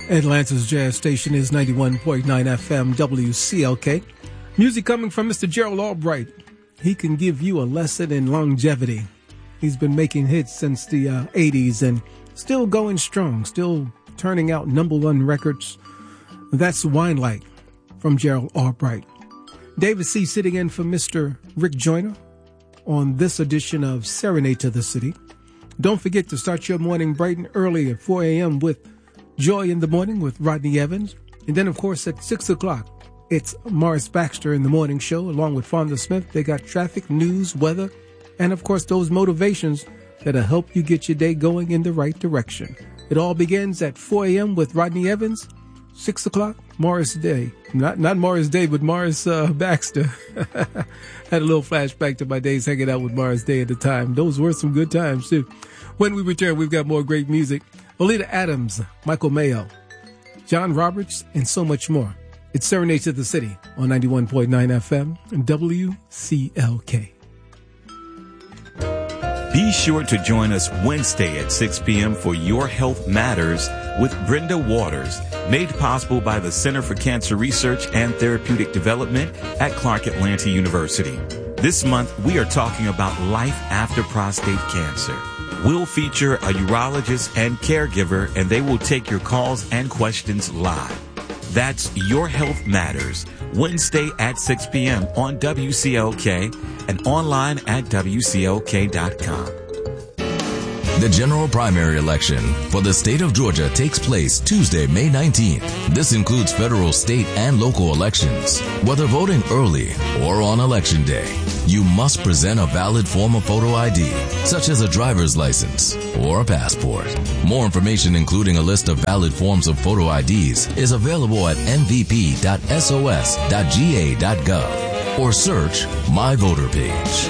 Atlanta's Jazz Station is 91.9 FM WCLK. Music coming from Mr. Gerald Albright. He can give you a lesson in longevity. He's been making hits since the 80s and still going strong, still turning out #1 records. That's Wine Light from Gerald Albright. David C. sitting in for Mr. Rick Joyner on this edition of Serenade to the City. Don't forget to start your morning bright and early at 4 a.m. with Joy in the Morning with Rodney Evans. And then, of course, at 6 o'clock, it's Morris Baxter in the morning show, along with Fonda Smith. They got traffic, news, weather, and, of course, those motivations that'll help you get your day going in the right direction. It all begins at 4 a.m. with Rodney Evans. 6 o'clock, Morris Day. Not Morris Day, but Morris Baxter. Had a little flashback to my days hanging out with Morris Day at the time. Those were some good times, too. When we return, we've got more great music. Oleta Adams, Michael Mayo, John Roberts, and so much more. It's Serenade to the City on 91.9 FM and WCLK. Be sure to join us Wednesday at 6 p.m. for Your Health Matters with Brenda Waters, made possible by the Center for Cancer Research and Therapeutic Development at Clark Atlanta University. This month, we are talking about life after prostate cancer. We'll feature a urologist and caregiver, and they will take your calls and questions live. That's Your Health Matters, Wednesday at 6 p.m. on WCLK and online at WCLK.com. The general primary election for the state of Georgia takes place Tuesday, May 19th. This includes federal, state, and local elections. Whether voting early or on election day, you must present a valid form of photo ID, such as a driver's license or a passport. More information, including a list of valid forms of photo IDs, is available at mvp.sos.ga.gov or search My Voter Page.